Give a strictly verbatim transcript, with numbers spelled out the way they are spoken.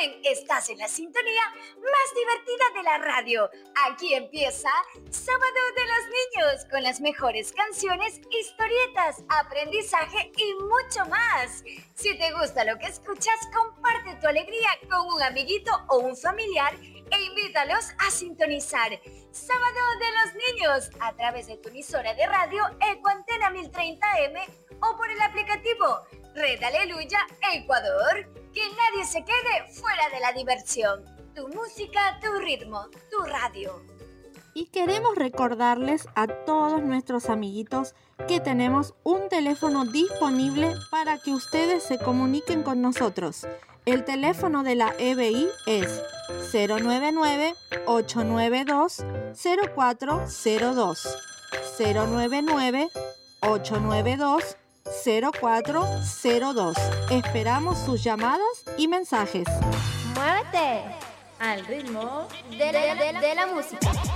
saben, estás en la sintonía más divertida de la radio. Aquí empieza Sábado de los Niños con las mejores canciones, historietas, aprendizaje y mucho más. Si te gusta lo que escuchas, comparte tu alegría con un amiguito o un familiar e invítalos a sintonizar Sábado de los Niños a través de tu emisora de radio Ecuantena mil treinta eme o por el aplicativo Red Aleluya Ecuador. Que nadie se quede fuera de la diversión. Tu música, tu ritmo, tu radio. Y queremos recordarles a todos nuestros amiguitos que tenemos un teléfono disponible para que ustedes se comuniquen con nosotros. El teléfono de la E B I es cero nueve nueve, ocho nueve dos, cero cuatro cero dos. cero nueve nueve, ocho nueve dos, cero cuatro cero dos. Esperamos sus llamadas y mensajes. Muévete al ritmo de la, de la, de la música.